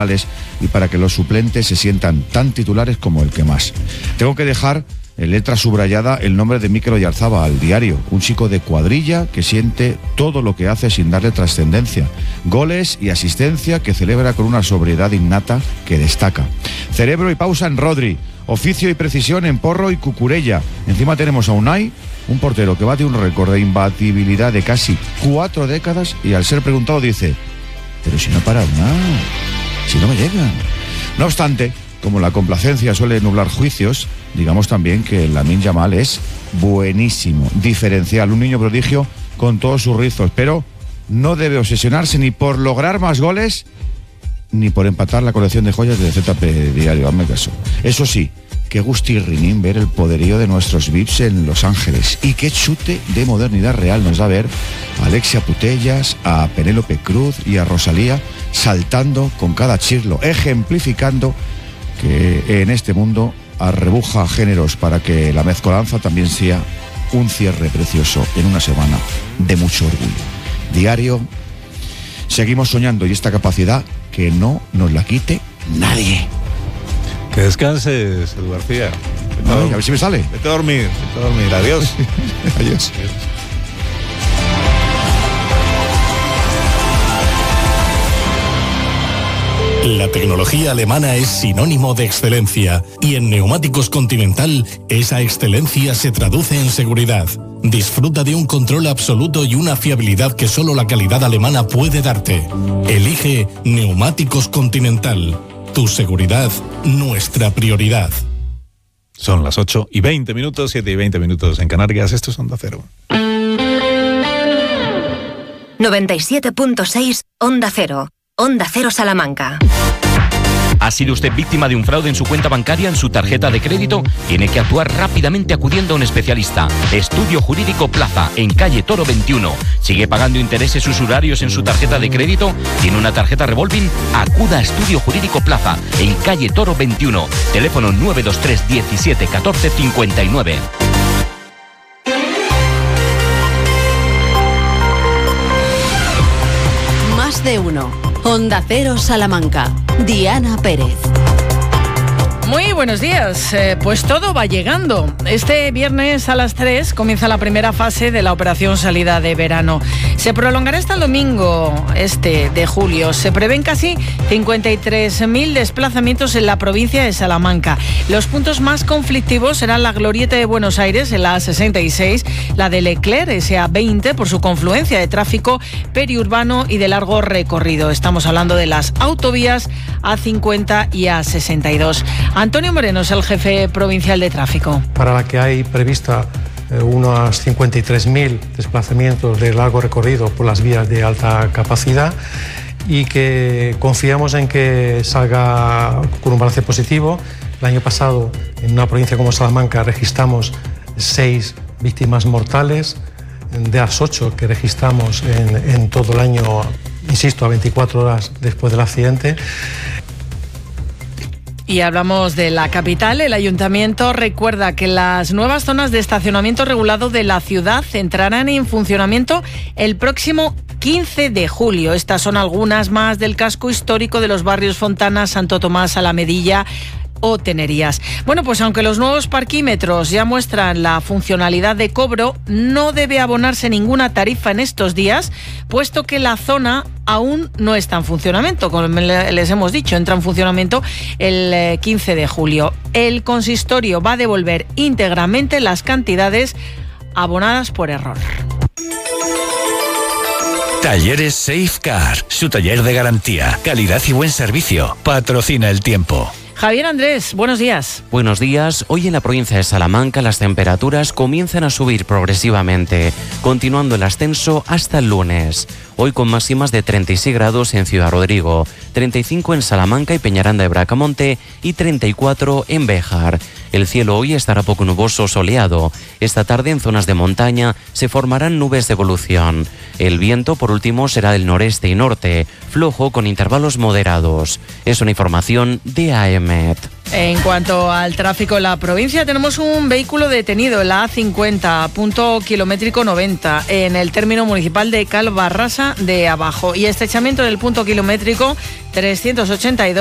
y para que los suplentes se sientan tan titulares como el que más. Tengo que dejar en letra subrayada el nombre de Mikel Oyarzábal, al diario, un chico de cuadrilla que siente todo lo que hace sin darle trascendencia, goles y asistencia que celebra con una sobriedad innata que destaca. Cerebro y pausa en Rodri, oficio y precisión en Porro y Cucurella. Encima tenemos a Unai, un portero que bate un récord de imbatibilidad de casi 4 décadas y al ser preguntado dice: pero si no para Unai, si no me llegan. No obstante, como la complacencia suele nublar juicios, digamos también que Lamine Yamal es buenísimo, diferencial, un niño prodigio con todos sus rizos, pero no debe obsesionarse ni por lograr más goles ni por empatar la colección de joyas del ZP Diario, hazme caso. Eso sí, qué gustirrinín ver el poderío de nuestros VIPs en Los Ángeles y qué chute de modernidad real nos da ver a Alexia Putellas, a Penélope Cruz y a Rosalía saltando con cada chirlo, ejemplificando que en este mundo arrebuja géneros para que la mezcolanza también sea un cierre precioso en una semana de mucho orgullo. Diario, seguimos soñando y esta capacidad que no nos la quite nadie. Que descanses, Edu García. Ay, a ver si me sale. Vete a dormir, adiós. Adiós. La tecnología alemana es sinónimo de excelencia y en Neumáticos Continental esa excelencia se traduce en seguridad. Disfruta de un control absoluto y una fiabilidad que solo la calidad alemana puede darte. Elige Neumáticos Continental. Tu seguridad, nuestra prioridad. Son las 8:20, 7:20 en Canarias. Esto es Onda Cero. 97.6 Onda Cero. Onda Cero Salamanca. ¿Ha sido usted víctima de un fraude en su cuenta bancaria, en su tarjeta de crédito? Tiene que actuar rápidamente acudiendo a un especialista. Estudio Jurídico Plaza, en calle Toro 21. ¿Sigue pagando intereses usurarios en su tarjeta de crédito? ¿Tiene una tarjeta revolving? Acuda a Estudio Jurídico Plaza, en calle Toro 21. Teléfono 923 17 14 59. Más de uno. Onda Cero Salamanca. Diana Pérez. Muy buenos días, pues todo va llegando. Este viernes a las 3 comienza la primera fase de la operación salida de verano. Se prolongará hasta el domingo de julio. Se prevén casi 53.000 desplazamientos en la provincia de Salamanca. Los puntos más conflictivos serán la Glorieta de Buenos Aires en la A66, la de Leclerc, SA20, por su confluencia de tráfico periurbano y de largo recorrido. Estamos hablando de las autovías A50 y A62. Antonio Moreno es el jefe provincial de tráfico. Para la que hay prevista unos 53.000 desplazamientos de largo recorrido por las vías de alta capacidad y que confiamos en que salga con un balance positivo. El año pasado, en una provincia como Salamanca, registramos 6 víctimas mortales, de las 8 que registramos en todo el año, insisto, a 24 horas después del accidente. Y hablamos de la capital. El ayuntamiento recuerda que las nuevas zonas de estacionamiento regulado de la ciudad entrarán en funcionamiento el próximo 15 de julio. Estas son algunas más del casco histórico de los barrios Fontana, Santo Tomás, Alamedilla o Tenerías. Bueno, pues aunque los nuevos parquímetros ya muestran la funcionalidad de cobro, no debe abonarse ninguna tarifa en estos días, puesto que la zona aún no está en funcionamiento. Como les hemos dicho, entra en funcionamiento el 15 de julio. El consistorio va a devolver íntegramente las cantidades abonadas por error. Talleres Safecar, su taller de garantía, calidad y buen servicio. Patrocina el tiempo. Javier Andrés, buenos días. Buenos días. Hoy en la provincia de Salamanca las temperaturas comienzan a subir progresivamente, continuando el ascenso hasta el lunes. Hoy con máximas de 36 grados en Ciudad Rodrigo, 35 en Salamanca y Peñaranda de Bracamonte y 34 en Béjar. El cielo hoy estará poco nuboso o soleado. Esta tarde en zonas de montaña se formarán nubes de evolución. El viento, por último, será del noreste y norte, flojo con intervalos moderados. Es una información de AEMET. En cuanto al tráfico en la provincia, tenemos un vehículo detenido en la A50, punto kilométrico 90, en el término municipal de Calvarrasa de Abajo, y estrechamiento del punto kilométrico 382